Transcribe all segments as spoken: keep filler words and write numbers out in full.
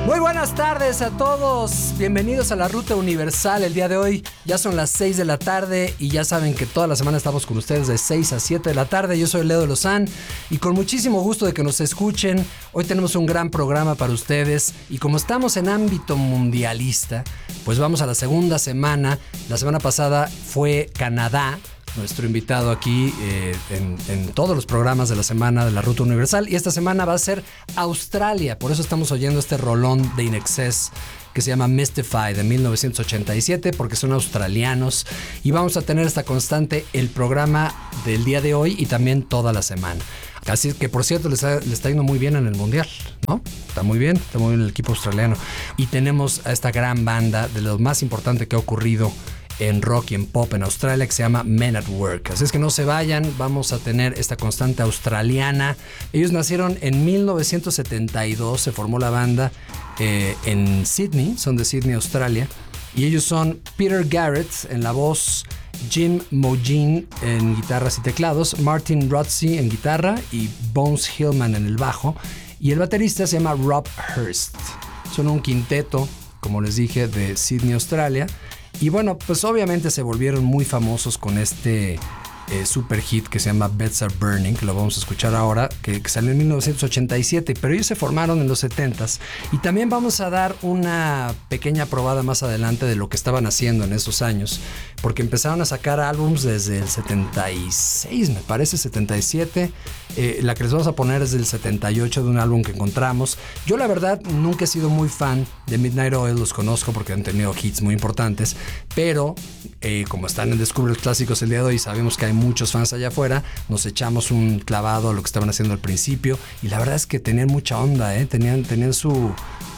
Muy buenas tardes a todos, bienvenidos a la Ruta Universal. El día de hoy ya son las seis de la tarde y ya saben que toda la semana estamos con ustedes de seis a siete de la tarde. Yo soy Leo de Lozán y con muchísimo gusto de que nos escuchen. Hoy tenemos un gran programa para ustedes y como estamos en ámbito mundialista, pues vamos a la segunda semana. La semana pasada fue Canadá, nuestro invitado aquí eh, en, en todos los programas de la semana de la Ruta Universal, y esta semana va a ser Australia. Por eso estamos oyendo este rolón de In Excess que se llama Mystify de mil novecientos ochenta y siete, porque son australianos, y vamos a tener esta constante el programa del día de hoy y también toda la semana. Así que, por cierto, les, ha, les está yendo muy bien en el Mundial, ¿no? Está muy bien, está muy bien el equipo australiano. Y tenemos a esta gran banda de lo más importante que ha ocurrido en rock y en pop en Australia, que se llama Men at Work. Así es que no se vayan, vamos a tener esta constante australiana. Ellos nacieron en mil novecientos setenta y dos, se formó la banda eh, en Sydney, son de Sydney, Australia, y ellos son Peter Garrett en la voz, Jim Mougin en guitarras y teclados, Martin Rotsey en guitarra y Bones Hillman en el bajo, y el baterista se llama Rob Hurst. Son un quinteto, como les dije, de Sydney, Australia. Y bueno, pues obviamente se volvieron muy famosos con este eh, super hit que se llama Beds Are Burning, que lo vamos a escuchar ahora, que, que salió en mil novecientos ochenta y siete, pero ellos se formaron en los setentas. Y también vamos a dar una pequeña probada más adelante de lo que estaban haciendo en esos años, porque empezaron a sacar álbums desde el setenta y seis, me parece, setenta y siete. Eh, la que les vamos a poner es del setenta y ocho, de un álbum que encontramos. Yo la verdad nunca he sido muy fan de Midnight Oil, los conozco porque han tenido hits muy importantes, pero eh, como están en Descubre los Clásicos el día de hoy, sabemos que hay muchos fans allá afuera, nos echamos un clavado a lo que estaban haciendo al principio y la verdad es que tenían mucha onda, ¿eh? tenían, tenían su...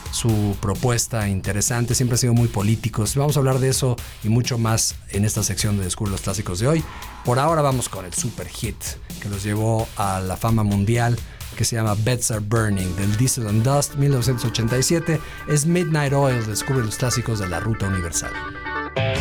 su propuesta interesante, siempre han sido muy políticos. Vamos a hablar de eso y mucho más en esta sección de Descubre los Clásicos de hoy. Por ahora vamos con el super hit que los llevó a la fama mundial, que se llama Beds Are Burning, del Diesel and Dust, mil novecientos ochenta y siete. Es Midnight Oil, Descubre los Clásicos de la Ruta Universal.